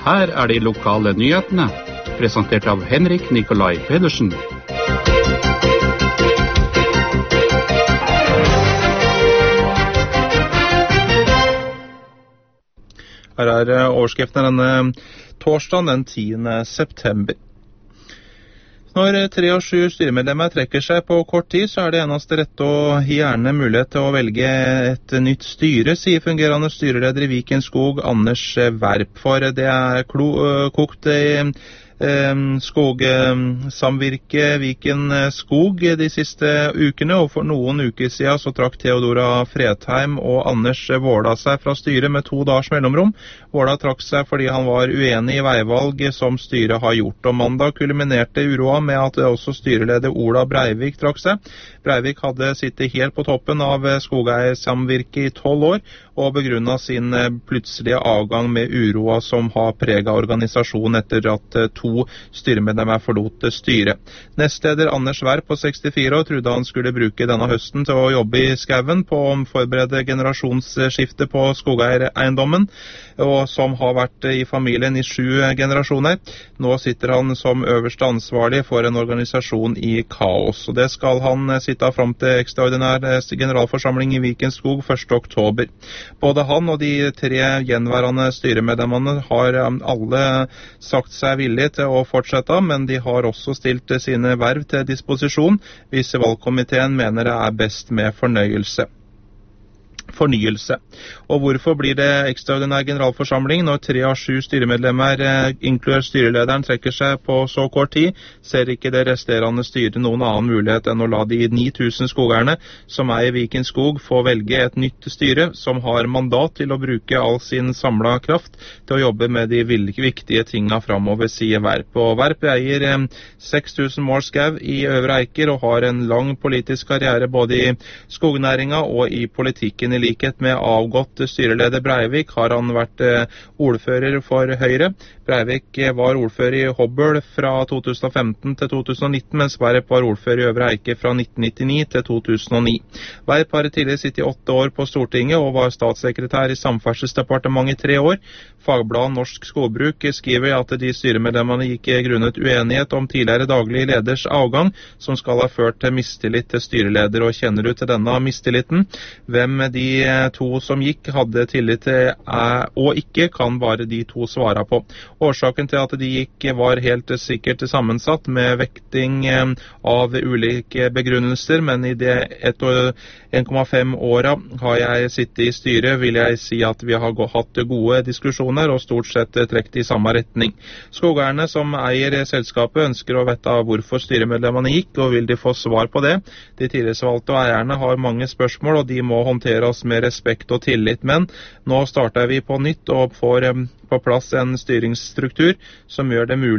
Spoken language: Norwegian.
Her de lokale nyhetene, presentert av Henrik Nikolai Pedersen. Her overskriften denne torsdagen den 10. september. Når 3 av 7 styremedlemmer trekker seg på kort tid, så det eneste rette å gi gjerne mulighet til å velge et nytt styre, sier fungerende styreleder i Viken Skog, Anders Werp. For det kokt i skogsamvirke Viken Skog de siste ukene, og for noen uker siden så trakk Theodora Fredheim og Anders Vårda seg fra styret med 2 dagers mellomrom. Vårda trakk seg fordi han var uenig i veivalg som styret har gjort, og mandag kulminerte uroa med at også styreleder Ola Breivik trakk seg. Breivik hadde sittet helt på toppen av skogeiersamvirket i 12 år, og begrunnet sin plutselige avgang med uroa som har preget organisasjonen etter at 2 styremedlemmer forlot styret. Nestleder Anders Werp på 64 år trodde han skulle bruke denne høsten til å jobbe i skauen på å forberede generasjonsskifte på skogeiereiendommen, og som har vært i familien i 7 generasjoner. Nå sitter han som øverste ansvarlig for en organisasjon i kaos, og det skal han sitte fram til ekstraordinær generalforsamling i Viken Skog 1. oktober. Både han og de 3 gjenværende styremedlemmene har alle sagt seg villige til å fortsette, men de har også stilt sine verv til disposisjon hvis valgkomiteen mener det best med fornyelse. Og hvorfor blir det ekstraordinær generalforsamling når 3 av 7 styremedlemmer, inkludert styrelederen, trekker seg på så kort tid? Ser ikke det resterende styret noen annen mulighet enn å la de 9000 skogerne som i Viken Skog få velge et nytt styre som har mandat til å bruke all sin samlede kraft til å jobbe med de viktige tingene fremover, sier Werp. Og Werp eier 6000 mål skau i Øvre Eiker og har en lang politisk karriere både i skognæringa og i politikken. I likhet med avgått styreleder Breivik har han vært ordfører for Høyre. Breivik var ordfører i Hobøl fra 2015 til 2019, mens Werp var ordfører i Øvre Eiker fra 1999 til 2009. Werp har tidligere sittet i 8 år på Stortinget og var statssekretær i Samferdselsdepartementet i 3 år. Fagbladet Norsk Skogbruk skriver at de styremedlemmene gikk grunnet uenighet om tidligere daglig leders avgang, som skal ha ført til mistillit til styreleder, og kjenner du til denne mistilliten? Hvem de 2 som gikk hadde tillit til og ikke, kan bare de 2 svare på. Årsaken til at de gikk var helt sikkert sammensatt med vekting av ulike begrunnelser, men i de 1,5 åra har jeg sittet i styret, vil jeg si at vi har hatt gode diskusjoner og stort sett trekt i samme retning. Skogeierne som eier selskapet ønsker å vite hvorfor styremedlemmene gikk, og vil de få svar på det. De tillitsvalgte og eierne har mange spørsmål, og de må håndteres med respekt og tillit, men nå starter vi på nytt og får på plass en styringsstruktur som gjør det mulig